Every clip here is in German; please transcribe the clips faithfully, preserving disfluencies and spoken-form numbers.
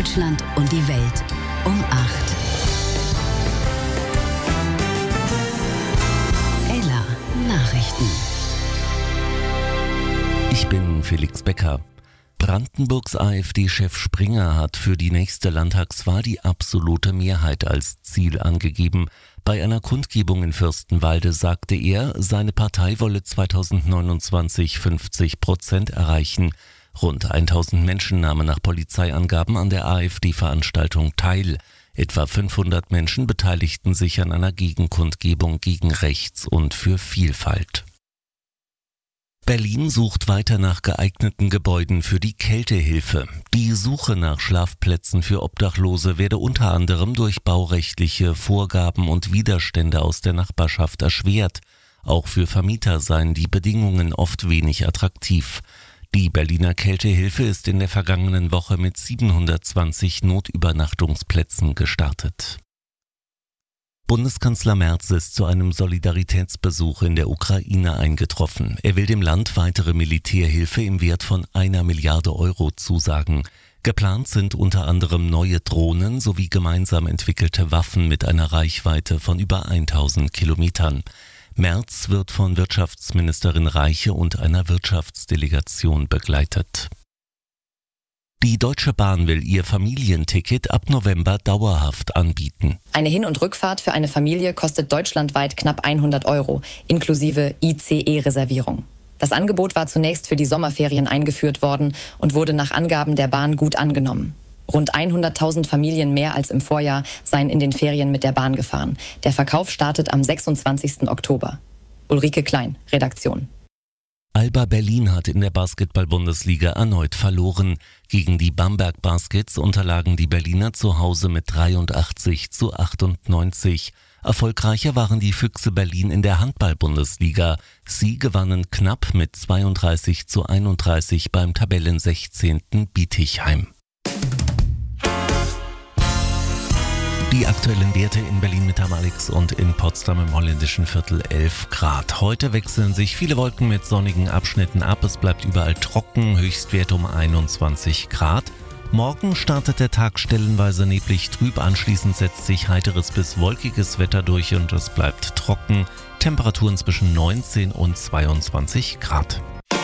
Deutschland und die Welt um acht. Ella Nachrichten. Ich bin Felix Becker. Brandenburgs AfD-Chef Springer hat für die nächste Landtagswahl die absolute Mehrheit als Ziel angegeben. Bei einer Kundgebung in Fürstenwalde sagte er, seine Partei wolle zweitausendneunundzwanzig fünfzig Prozent erreichen. Rund tausend Menschen nahmen nach Polizeiangaben an der AfD-Veranstaltung teil. Etwa fünfhundert Menschen beteiligten sich an einer Gegenkundgebung gegen Rechts und für Vielfalt. Berlin sucht weiter nach geeigneten Gebäuden für die Kältehilfe. Die Suche nach Schlafplätzen für Obdachlose werde unter anderem durch baurechtliche Vorgaben und Widerstände aus der Nachbarschaft erschwert. Auch für Vermieter seien die Bedingungen oft wenig attraktiv. Die Berliner Kältehilfe ist in der vergangenen Woche mit siebenhundertzwanzig Notübernachtungsplätzen gestartet. Bundeskanzler Merz ist zu einem Solidaritätsbesuch in der Ukraine eingetroffen. Er will dem Land weitere Militärhilfe im Wert von einer Milliarde Euro zusagen. Geplant sind unter anderem neue Drohnen sowie gemeinsam entwickelte Waffen mit einer Reichweite von über tausend Kilometern. Merz wird von Wirtschaftsministerin Reiche und einer Wirtschaftsdelegation begleitet. Die Deutsche Bahn will ihr Familienticket ab November dauerhaft anbieten. Eine Hin- und Rückfahrt für eine Familie kostet deutschlandweit knapp hundert Euro, inklusive I C E-Reservierung. Das Angebot war zunächst für die Sommerferien eingeführt worden und wurde nach Angaben der Bahn gut angenommen. Rund hunderttausend Familien mehr als im Vorjahr seien in den Ferien mit der Bahn gefahren. Der Verkauf startet am sechsundzwanzigsten Oktober. Ulrike Klein, Redaktion. Alba Berlin hat in der Basketball-Bundesliga erneut verloren. Gegen die Bamberg Baskets unterlagen die Berliner zu Hause mit dreiundachtzig zu achtundneunzig. Erfolgreicher waren die Füchse Berlin in der Handball-Bundesliga. Sie gewannen knapp mit zweiunddreißig zu einunddreißig beim Tabellensechzehnten Bietigheim. Die aktuellen Werte in Berlin mit Alex und in Potsdam im holländischen Viertel elf Grad. Heute wechseln sich viele Wolken mit sonnigen Abschnitten ab. Es bleibt überall trocken, Höchstwert um einundzwanzig Grad. Morgen startet der Tag stellenweise neblig trüb. Anschließend setzt sich heiteres bis wolkiges Wetter durch und es bleibt trocken. Temperaturen zwischen neunzehn und zweiundzwanzig Grad.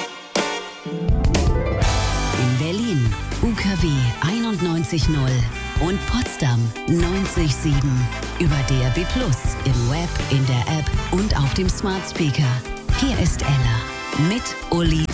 In Berlin U K W einundneunzig null und Potsdam neunzig Komma sieben. Über D A B plus, im Web, in der App und auf dem Smart Speaker. Hier ist Ella mit Uli